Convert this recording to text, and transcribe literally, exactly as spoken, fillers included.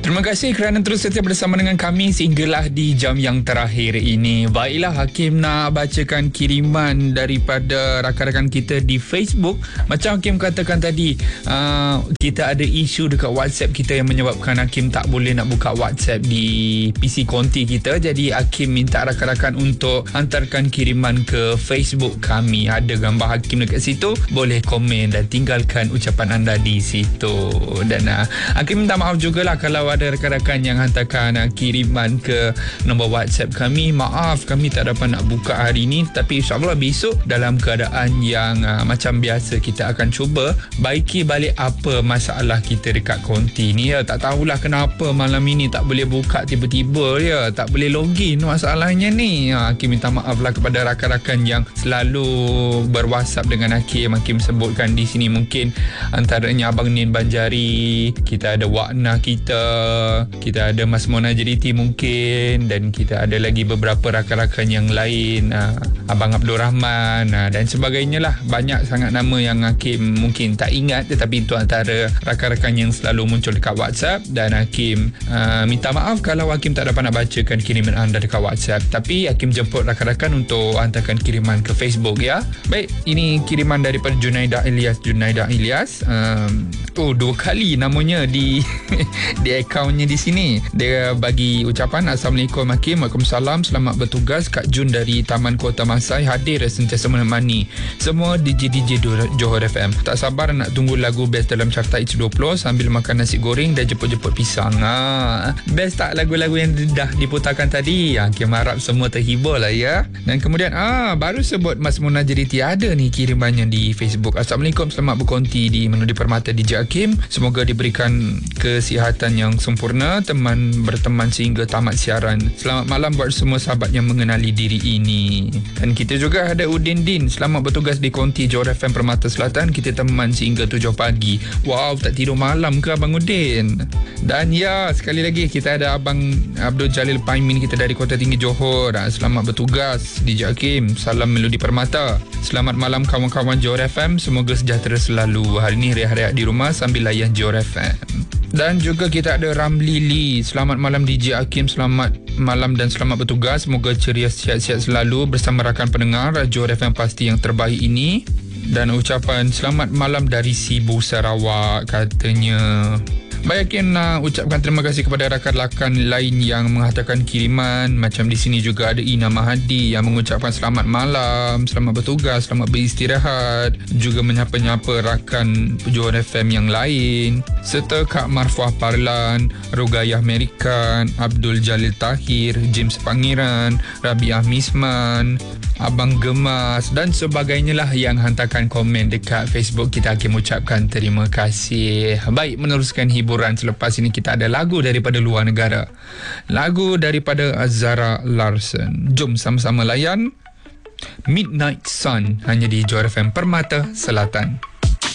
Terima kasih kerana terus setia bersama dengan kami sehinggalah di jam yang terakhir ini. Baiklah, Hakim nak bacakan kiriman daripada rakan-rakan kita di Facebook. Macam Hakim katakan tadi, uh, kita ada isu dekat WhatsApp kita yang menyebabkan Hakim tak boleh nak buka WhatsApp di P C konti kita. Jadi Hakim minta rakan-rakan untuk hantarkan kiriman ke Facebook kami. Ada gambar Hakim dekat situ, boleh komen dan tinggalkan ucapan anda di situ. Dan uh, Hakim minta maaf jugalah kalau ada rakan-rakan yang hantarkan uh, kiriman ke nombor WhatsApp kami. Maaf kami tak dapat nak buka hari ini, tapi insyaAllah besok dalam keadaan yang uh, macam biasa kita akan cuba baiki balik apa masalah kita dekat konti ni ya. Tak tahulah kenapa malam ini tak boleh buka tiba-tiba ya, tak boleh login masalahnya ni ya. Hakim minta maaf lah kepada rakan-rakan yang selalu berwhatsapp dengan Hakim. Hakim sebutkan di sini mungkin antaranya Abang Nin Banjari, kita ada Wakna kita, kita ada Mas Mona J D T mungkin, dan kita ada lagi beberapa rakan-rakan yang lain, uh, Abang Abdul Rahman uh, dan sebagainya lah. Banyak sangat nama yang Hakim mungkin tak ingat, tetapi itu antara rakan-rakan yang selalu muncul dekat WhatsApp. Dan Hakim uh, minta maaf kalau Hakim tak dapat nak bacakan kiriman anda dekat WhatsApp, tapi Hakim jemput rakan-rakan untuk hantarkan kiriman ke Facebook ya. Baik, ini kiriman daripada Junaidah Ilyas. Junaidah Ilyas um, oh dua kali namanya di di akaunnya di sini. Dia bagi ucapan, Assalamualaikum Hakim. Waalaikumsalam. Selamat bertugas. Kak Jun dari Taman Kota Masai hadir sentiasa menemani semua D J D J Johor F M. Tak sabar nak tunggu lagu best dalam carta H dua puluh sambil makan nasi goreng dan jemput-jemput pisang. Ha, best tak lagu-lagu yang dah diputarkan tadi? Hakim harap semua terhibur lah ya. Dan kemudian ah baru sebut Mas Mona J D T ada ni kirimannya di Facebook. Assalamualaikum. Selamat berkonti di Menudi Permata D J Hakim. Semoga diberikan kesihatan yang sempurna, teman berteman sehingga tamat siaran. Selamat malam buat semua sahabat yang mengenali diri ini. Dan kita juga ada Udin Din. Selamat bertugas di konti Johor F M Permata Selatan. Kita teman sehingga tujuh pagi. Wow, tak tidur malam ke Abang Udin? Dan ya, sekali lagi kita ada Abang Abdul Jalil Paimin kita dari Kota Tinggi Johor. Selamat bertugas D J Hakim. Salam Melodi Permata. Selamat malam kawan-kawan Johor F M. Semoga sejahtera selalu. Hari ini rehat-rehat di rumah sambil layan Johor F M. Dan juga kita ada Ramli Lee. Selamat malam D J Hakim. Selamat malam dan selamat bertugas. Semoga ceria, sihat-sihat selalu bersama rakan pendengar Johor F M pasti yang terbaik ini. Dan ucapan selamat malam dari Sibu Sarawak katanya. Baik, Hakim nak ucapkan terima kasih kepada rakan-rakan lain yang menghantarkan kiriman. Macam di sini juga ada Ina Mahadi yang mengucapkan selamat malam, selamat bertugas, selamat beristirahat. Juga menyapa-nyapa rakan Johor F M yang lain. Serta Kak Marfuah Parlan, Rogayah Merikan, Abdul Jalil Tahir, James Pangeran, Rabiah Misman, Abang Gemas dan sebagainya lah yang hantarkan komen dekat Facebook kita. Hakim ucapkan terima kasih. Baik, meneruskan hiburan selepas ini kita ada lagu daripada luar negara. Lagu daripada Zara Larsson. Jom sama-sama layan Midnight Sun hanya di Johor F M Permata Selatan.